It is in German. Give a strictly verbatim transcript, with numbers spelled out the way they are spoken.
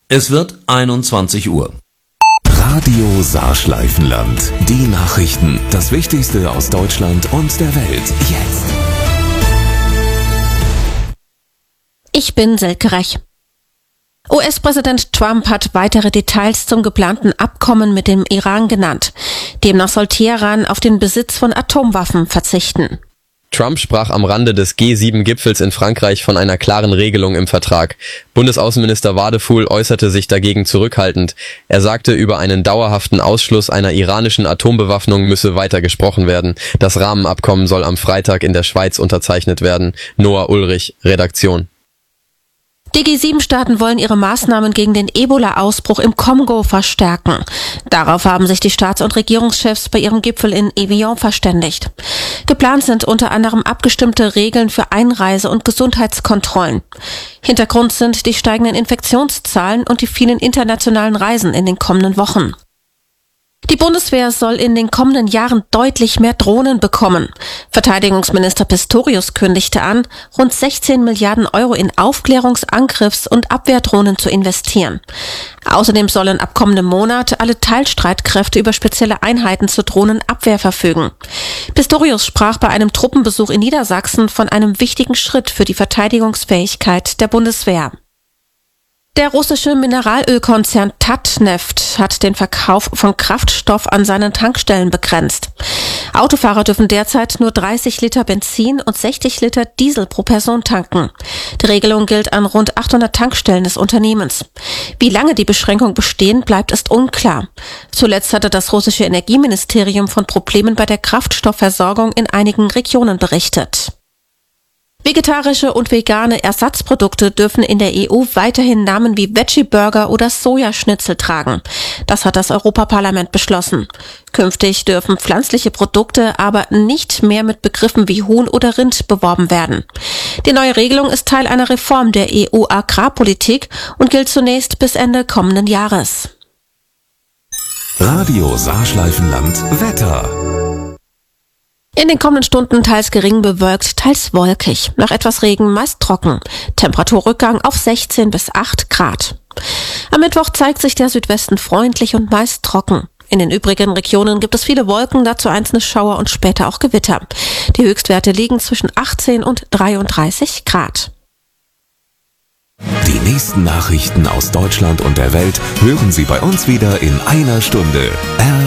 Es wird einundzwanzig Uhr. Radio Saarschleifenland. Die Nachrichten. Das Wichtigste aus Deutschland und der Welt. Jetzt. Ich bin Silke Rech. U S-Präsident Trump hat weitere Details zum geplanten Abkommen mit dem Iran genannt. Demnach soll Teheran auf den Besitz von Atomwaffen verzichten. Trump sprach am Rande des G sieben Gipfels in Frankreich von einer klaren Regelung im Vertrag. Bundesaußenminister Wadefuhl äußerte sich dagegen zurückhaltend. Er sagte, über einen dauerhaften Ausschluss einer iranischen Atombewaffnung müsse weiter gesprochen werden. Das Rahmenabkommen soll am Freitag in der Schweiz unterzeichnet werden. Noah Ulrich, Redaktion. Die G sieben Staaten wollen ihre Maßnahmen gegen den Ebola-Ausbruch im Kongo verstärken. Darauf haben sich die Staats- und Regierungschefs bei ihrem Gipfel in Evian verständigt. Geplant sind unter anderem abgestimmte Regeln für Einreise- und Gesundheitskontrollen. Hintergrund sind die steigenden Infektionszahlen und die vielen internationalen Reisen in den kommenden Wochen. Die Bundeswehr soll in den kommenden Jahren deutlich mehr Drohnen bekommen. Verteidigungsminister Pistorius kündigte an, rund sechzehn Milliarden Euro in Aufklärungs-, Angriffs- und Abwehrdrohnen zu investieren. Außerdem sollen ab kommendem Monat alle Teilstreitkräfte über spezielle Einheiten zur Drohnenabwehr verfügen. Pistorius sprach bei einem Truppenbesuch in Niedersachsen von einem wichtigen Schritt für die Verteidigungsfähigkeit der Bundeswehr. Der russische Mineralölkonzern Tatneft hat den Verkauf von Kraftstoff an seinen Tankstellen begrenzt. Autofahrer dürfen derzeit nur dreißig Liter Benzin und sechzig Liter Diesel pro Person tanken. Die Regelung gilt an rund achthundert Tankstellen des Unternehmens. Wie lange die Beschränkung bestehen bleibt, ist unklar. Zuletzt hatte das russische Energieministerium von Problemen bei der Kraftstoffversorgung in einigen Regionen berichtet. Vegetarische und vegane Ersatzprodukte dürfen in der E U weiterhin Namen wie Veggie-Burger oder Sojaschnitzel tragen. Das hat das Europaparlament beschlossen. Künftig dürfen pflanzliche Produkte aber nicht mehr mit Begriffen wie Huhn oder Rind beworben werden. Die neue Regelung ist Teil einer Reform der E U-Agrarpolitik und gilt zunächst bis Ende kommenden Jahres. Radio Saarschleifenland Wetter. In den kommenden Stunden teils gering bewölkt, teils wolkig. Nach etwas Regen meist trocken. Temperaturrückgang auf sechzehn bis acht Grad. Am Mittwoch zeigt sich der Südwesten freundlich und meist trocken. In den übrigen Regionen gibt es viele Wolken, dazu einzelne Schauer und später auch Gewitter. Die Höchstwerte liegen zwischen achtzehn und dreiunddreißig Grad. Die nächsten Nachrichten aus Deutschland und der Welt hören Sie bei uns wieder in einer Stunde. R